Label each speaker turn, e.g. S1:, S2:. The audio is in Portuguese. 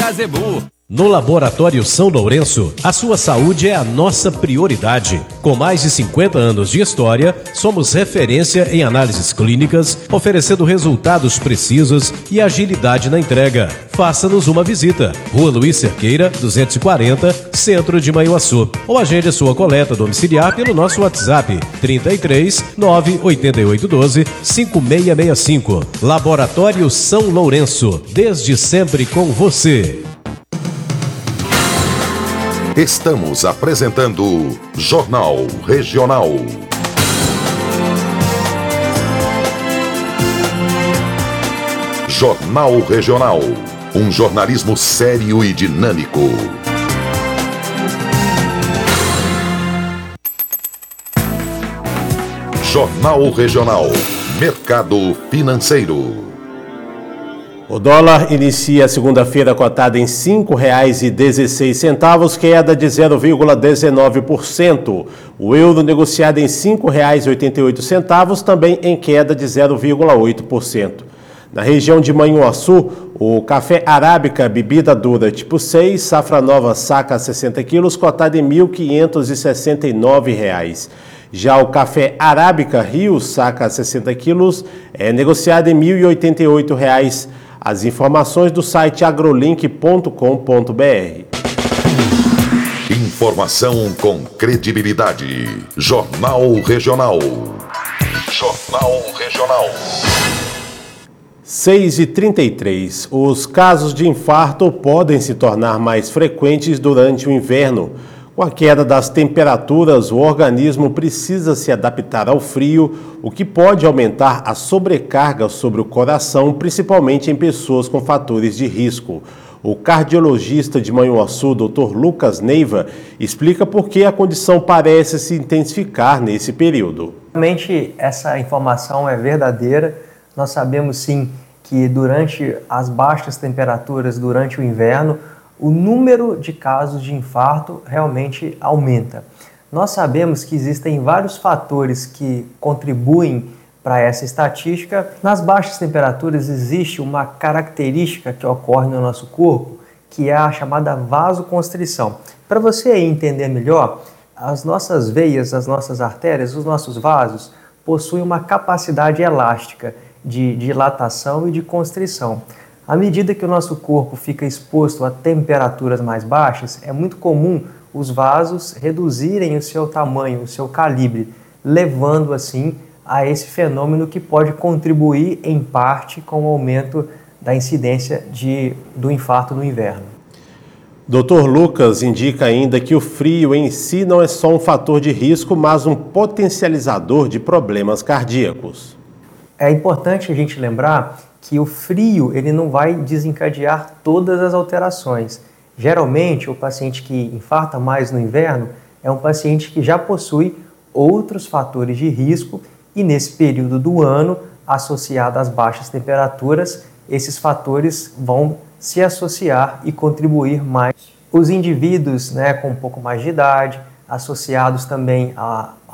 S1: Cazebu.
S2: No Laboratório São Lourenço, a sua saúde é a nossa prioridade. Com mais de 50 anos de história, somos referência em análises clínicas, oferecendo resultados precisos e agilidade na entrega. Faça-nos uma visita. Rua Luiz Cerqueira, 240, Centro de Manhuaçu. Ou agende a sua coleta domiciliar pelo nosso WhatsApp 33 98812 5665. Laboratório São Lourenço, desde sempre com você.
S3: Estamos apresentando Jornal Regional. Jornal Regional. Um jornalismo sério e dinâmico. Jornal Regional. Mercado financeiro.
S4: O dólar inicia a segunda-feira cotada em R$ 5,16, queda de 0,19%. O euro negociado em R$ 5,88, também em queda de 0,8%. Na região de Manhuaçu, o café arábica bebida dura tipo 6, safra nova saca 60 quilos, cotada em R$ 1.569. Já o café arábica Rio, saca 60 quilos, é negociado em R$ 1.088. As informações do site agrolink.com.br.
S3: Informação com credibilidade. Jornal Regional. Jornal Regional.
S4: 6h33. Os casos de infarto podem se tornar mais frequentes durante o inverno. Com a queda das temperaturas, o organismo precisa se adaptar ao frio, o que pode aumentar a sobrecarga sobre o coração, principalmente em pessoas com fatores de risco. O cardiologista de Manhuaçu, Dr. Lucas Neiva, explica por que a condição parece se intensificar nesse período.
S5: Realmente essa informação é verdadeira. Nós sabemos sim que durante as baixas temperaturas, durante o inverno, o número de casos de infarto realmente aumenta. Nós sabemos que existem vários fatores que contribuem para essa estatística. Nas baixas temperaturas existe uma característica que ocorre no nosso corpo, que é a chamada vasoconstrição. Para você entender melhor, as nossas veias, as nossas artérias, os nossos vasos possuem uma capacidade elástica de dilatação e de constrição. À medida que o nosso corpo fica exposto a temperaturas mais baixas, é muito comum os vasos reduzirem o seu tamanho, o seu calibre, levando assim a esse fenômeno que pode contribuir em parte com o aumento da incidência do infarto no inverno.
S4: Dr. Lucas indica ainda que o frio em si não é só um fator de risco, mas um potencializador de problemas cardíacos.
S5: É importante a gente lembrar que o frio ele não vai desencadear todas as alterações. Geralmente, o paciente que infarta mais no inverno é um paciente que já possui outros fatores de risco e nesse período do ano, associado às baixas temperaturas, esses fatores vão se associar e contribuir mais. Os indivíduos com um pouco mais de idade, associados também a